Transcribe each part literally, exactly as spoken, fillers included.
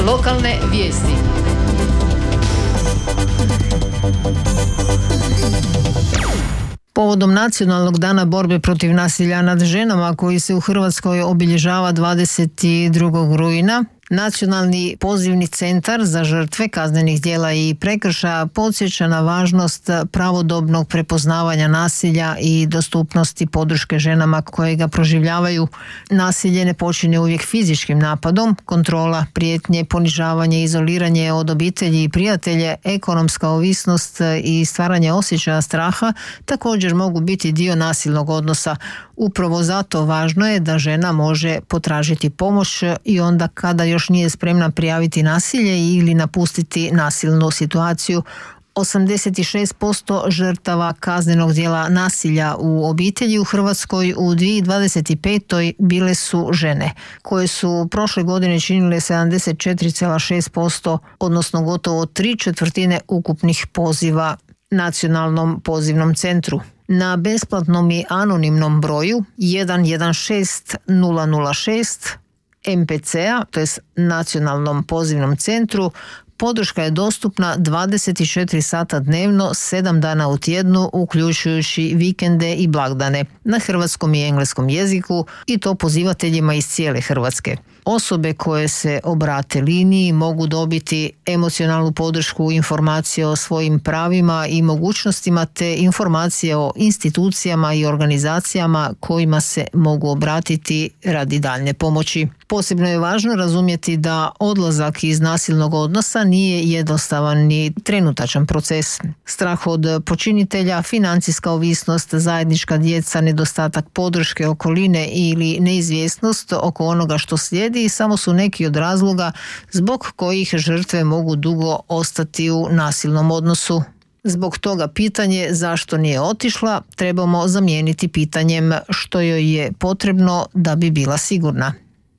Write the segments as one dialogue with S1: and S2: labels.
S1: Lokalne vijesti. Povodom Nacionalnog dana borbe protiv nasilja nad ženama koji se u Hrvatskoj obilježava dvadeset drugog rujna, Nacionalni pozivni centar za žrtve kaznenih djela i prekršaja podsjeća na važnost pravodobnog prepoznavanja nasilja i dostupnosti podrške ženama koje ga proživljavaju. Nasilje ne počinje uvijek fizičkim napadom, kontrola, prijetnje, ponižavanje, izoliranje od obitelji i prijatelje, ekonomska ovisnost i stvaranje osjećaja straha također mogu biti dio nasilnog odnosa. Upravo zato važno je da žena može potražiti pomoć i onda kada još nije spremna prijaviti nasilje ili napustiti nasilnu situaciju. osamdeset šest posto žrtava kaznenog djela nasilja u obitelji u Hrvatskoj u dvije tisuće dvadeset pete. bile su žene, koje su prošle godine činile sedamdeset četiri zarez šest posto, odnosno gotovo tri četvrtine ukupnih poziva Nacionalnom pozivnom centru. Na besplatnom i anonimnom broju jedan jedan šest nula nula šest em pe ce a, to je Nacionalnom pozivnom centru, podrška je dostupna dvadeset četiri sata dnevno, sedam dana u tjednu, uključujući vikende i blagdane, na hrvatskom i engleskom jeziku, i to pozivateljima iz cijele Hrvatske. Osobe koje se obrate liniji mogu dobiti emocionalnu podršku, informacije o svojim pravima i mogućnostima te informacije o institucijama i organizacijama kojima se mogu obratiti radi daljnje pomoći. Posebno je važno razumjeti da odlazak iz nasilnog odnosa nije jednostavan ni trenutačan proces. Strah od počinitelja, financijska ovisnost, zajednička djeca, nedostatak podrške okoline ili neizvjesnost oko onoga što slijedi samo su neki od razloga zbog kojih žrtve mogu dugo ostati u nasilnom odnosu. Zbog toga pitanje zašto nije otišla trebamo zamijeniti pitanjem što joj je potrebno da bi bila sigurna.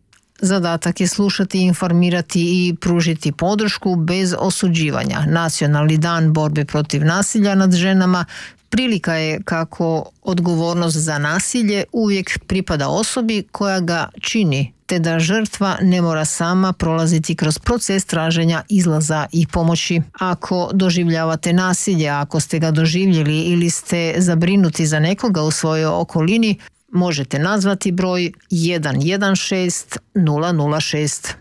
S1: Zadatak je slušati, informirati i pružiti podršku bez osuđivanja. Nacionalni dan borbe protiv nasilja nad ženama prilika je kako odgovornost za nasilje uvijek pripada osobi koja ga čini, te da žrtva ne mora sama prolaziti kroz proces traženja izlaza i pomoći. Ako doživljavate nasilje, ako ste ga doživjeli ili ste zabrinuti za nekoga u svojoj okolini, možete nazvati broj jedan jedan šest nula nula šest.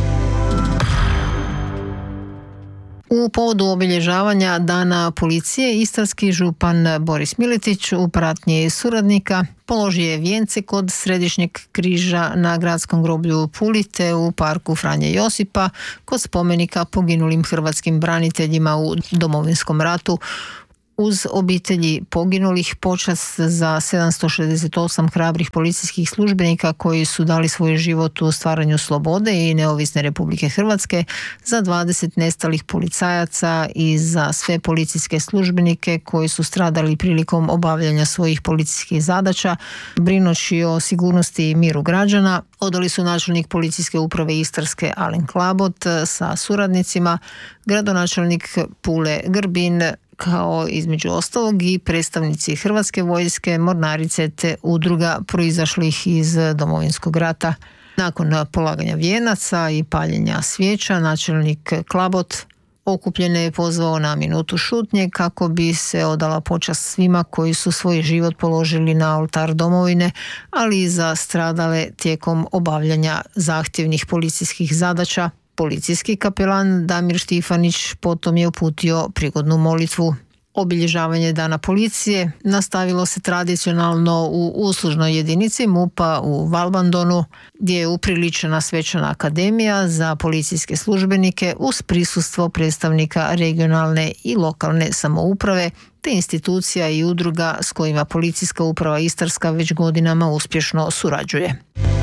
S1: U povodu obilježavanja Dana policije, istarski župan Boris Miletić u pratnji suradnika položio je vijence kod Središnjeg križa na gradskom groblju u Puli te u parku Franje Josipa kod spomenika poginulim hrvatskim braniteljima u Domovinskom ratu. Uz obitelji poginulih počast za sedamsto šezdeset osam hrabrih policijskih službenika koji su dali svoj život u stvaranju slobode i neovisne Republike Hrvatske, za dvadeset nestalih policajaca i za sve policijske službenike koji su stradali prilikom obavljanja svojih policijskih zadaća, brinući o sigurnosti i miru građana, odali su načelnik policijske uprave Istarske Alen Klabot sa suradnicima, gradonačelnik Pule Grbin, kao između ostalog i predstavnici Hrvatske vojske, mornarice te udruga proizašlih iz Domovinskog rata. Nakon polaganja vijenaca i paljenja svijeća, načelnik Klabot okupljene je pozvao na minutu šutnje kako bi se odala počast svima koji su svoj život položili na oltar domovine, ali i za stradale tijekom obavljanja zahtjevnih policijskih zadaća. Policijski kapelan Damir Štifanić potom je uputio prigodnu molitvu. Obilježavanje Dana policije nastavilo se tradicionalno u uslužnoj jedinici MUP-a u Valbandonu, gdje je upriličena svečana akademija za policijske službenike uz prisustvo predstavnika regionalne i lokalne samouprave te institucija i udruga s kojima Policijska uprava Istarska već godinama uspješno surađuje.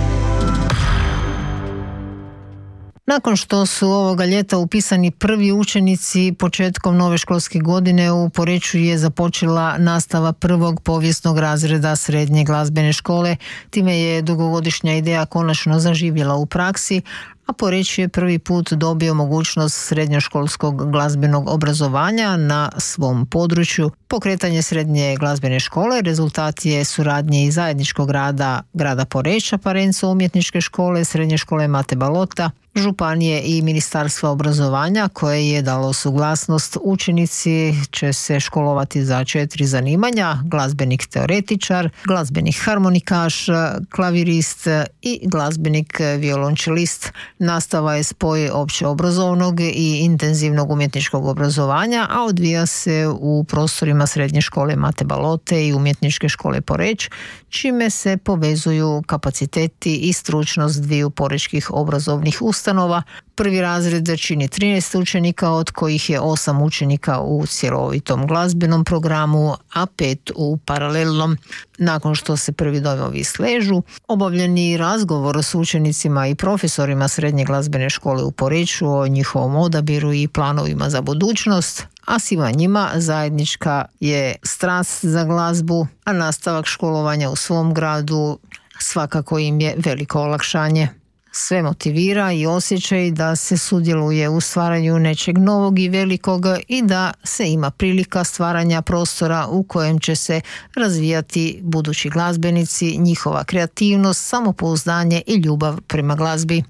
S1: Nakon što su ovoga ljeta upisani prvi učenici, početkom nove školske godine u Poreču je započela nastava prvog povijesnog razreda srednje glazbene škole. Time je dugogodišnja ideja konačno zaživjela u praksi, a Poreč je prvi put dobio mogućnost srednjoškolskog glazbenog obrazovanja na svom području. Pokretanje srednje glazbene škole rezultat je suradnje i zajedničkog rada grada Poreča, Parenco umjetničke škole, srednje škole Mate Balota, županije i Ministarstva obrazovanja koje je dalo suglasnost. Učenici će se školovati za četiri zanimanja: glazbenik teoretičar, glazbenik harmonikaš, klavirist i glazbenik violončelist. Nastava je spoj općeobrazovnog i intenzivnog umjetničkog obrazovanja, a odvija se u prostorima Srednje škole Mate Balote i Umjetničke škole Poreč, čime se povezuju kapaciteti i stručnost dviju porečkih obrazovnih ustanova. Prvi razred čini trinaest učenika, od kojih je osam učenika u cjelovitom glazbenom programu, a pet u paralelnom. Nakon što se prvi dojmovi sležu, obavljeni razgovor s učenicima i profesorima Srednje glazbene škole u Poreču o njihovom odabiru i planovima za budućnost, a svima njima zajednička je strast za glazbu, a nastavak školovanja u svom gradu svakako im je veliko olakšanje. Sve motivira i osjećaj da se sudjeluje u stvaranju nečeg novog i velikog i da se ima prilika stvaranja prostora u kojem će se razvijati budući glazbenici, njihova kreativnost, samopouzdanje i ljubav prema glazbi.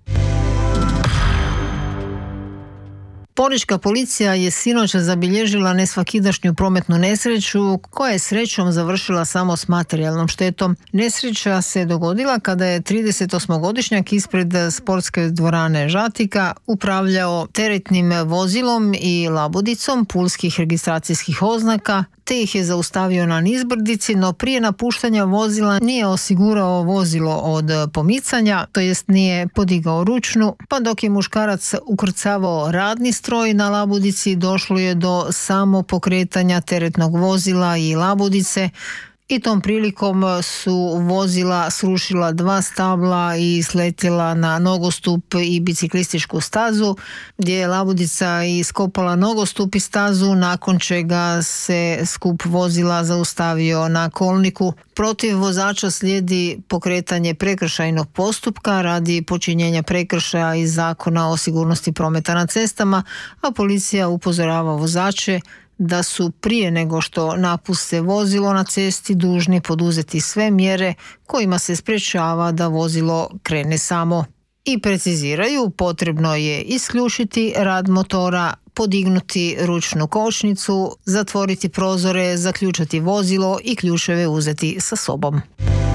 S1: Porečka policija je sinoć zabilježila nesvakidašnju prometnu nesreću koja je srećom završila samo s materijalnom štetom. Nesreća se dogodila kada je tridesetosmogodišnjak ispred sportske dvorane Žatika upravljao teretnim vozilom i labudicom pulskih registracijskih oznaka, te ih je zaustavio na nizbrdici, no prije napuštanja vozila nije osigurao vozilo od pomicanja, to jest nije podigao ručnu, pa dok je muškarac ukrcavao radni stroj na labudici, došlo je do samopokretanja teretnog vozila i labudice, i tom prilikom su vozila srušila dva stabla i sletjela na nogostup i biciklističku stazu, gdje je labudica iskopala nogostup i stazu, nakon čega se skup vozila zaustavio na kolniku. Protiv vozača slijedi pokretanje prekršajnog postupka radi počinjenja prekršaja iz Zakona o sigurnosti prometa na cestama, a policija upozorava vozače da su prije nego što napuste vozilo na cesti dužni poduzeti sve mjere kojima se sprečava da vozilo krene samo. I preciziraju, potrebno je isključiti rad motora, podignuti ručnu kočnicu, zatvoriti prozore, zaključati vozilo i ključeve uzeti sa sobom.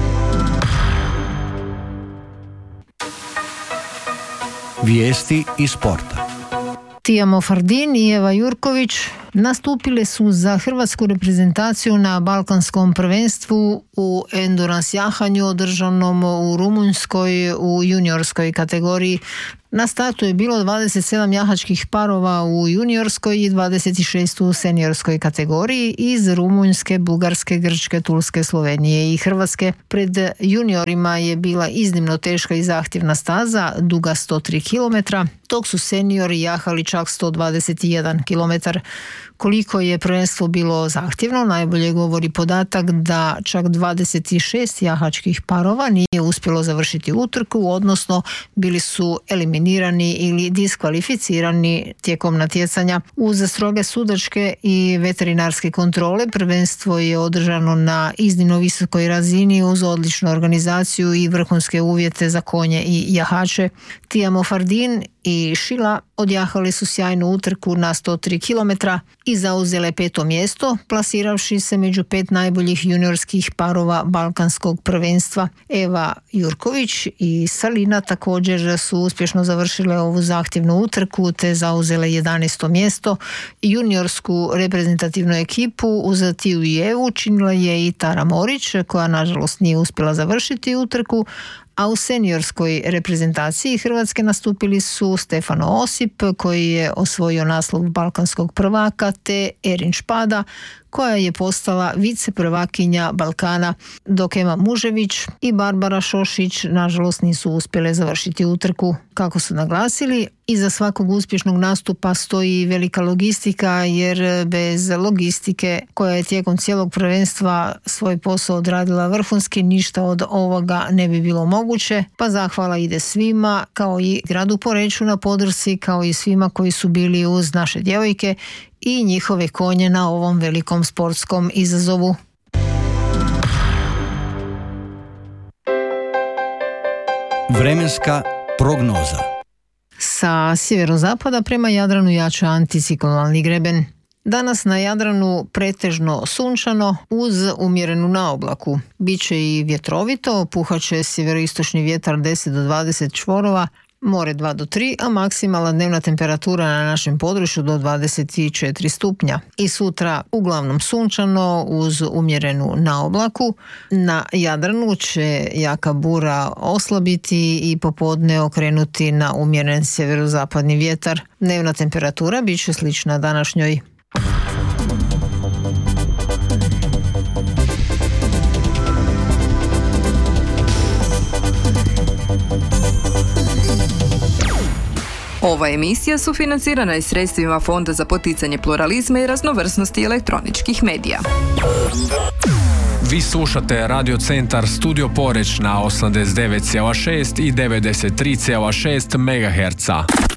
S2: Vijesti iz sporta.
S1: Tija Mofardin i Eva Jurković nastupile su za hrvatsku reprezentaciju na Balkanskom prvenstvu u endurance jahanju održanom u Rumunjskoj u juniorskoj kategoriji. Na startu je bilo dvadeset sedam jahačkih parova u juniorskoj i dvadeset šest u seniorskoj kategoriji iz Rumunjske, Bugarske, Grčke, Turske, Slovenije i Hrvatske. Pred juniorima je bila iznimno teška i zahtjevna staza, duga sto tri kilometra, dok su seniori jahali čak sto dvadeset jedan kilometar. Koliko je prvenstvo bilo zahtjevno, najbolje govori podatak da čak dvadeset šest jahačkih parova nije uspjelo završiti utrku, odnosno bili su eliminirani ili diskvalificirani tijekom natjecanja. Uz stroge sudačke i veterinarske kontrole prvenstvo je održano na iznimno visokoj razini uz odličnu organizaciju i vrhunske uvjete za konje i jahače. Tija Mofardin i Šila odjahali su sjajnu utrku na sto tri kilometra i zauzele peto mjesto, plasiravši se među pet najboljih juniorskih parova Balkanskog prvenstva. Eva Jurković i Salina također su uspješno završile ovu zahtjevnu utrku te zauzele jedanaesto mjesto. Juniorsku reprezentativnu ekipu uz Tiju i Evu činila je i Tara Morić, koja nažalost nije uspjela završiti utrku, a u seniorskoj reprezentaciji Hrvatske nastupili su Stefano Osip, koji je osvojio naslov balkanskog prvaka, te Erin Špada, koja je postala viceprvakinja Balkana, dok Ema Mužević i Barbara Šošić nažalost nisu uspjele završiti utrku. Kako su naglasili, iza svakog uspješnog nastupa stoji velika logistika, jer bez logistike, koja je tijekom cijelog prvenstva svoj posao odradila vrhunski, ništa od ovoga ne bi bilo moguće, pa zahvala ide svima, kao i gradu Poreču na podršci, kao i svima koji su bili uz naše djevojke i njihove konje na ovom velikom sportskom izazovu.
S2: Vremenska prognoza.
S1: Sa sjeverozapada prema Jadranu jača anticiklonalni greben. Danas na Jadranu pretežno sunčano uz umjerenu naoblaku. Biće i vjetrovito, puhaće sjeveroistočni vjetar deset do dvadeset čvorova, more dva do tri, a maksimalna dnevna temperatura na našem području do dvadeset četiri stupnja. I sutra uglavnom sunčano uz umjerenu naoblaku. Na Jadranu će jaka bura oslabiti i popodne okrenuti na umjeren sjeverozapadni vjetar. Dnevna temperatura bit će slična današnjoj.
S3: Ova emisija sufinancirana je sredstvima Fonda za poticanje pluralizma i raznovrsnosti elektroničkih medija.
S4: Vi slušate Radio Centar Studio Poreč na osamdeset devet zarez šest i devedeset tri zarez šest megaherca.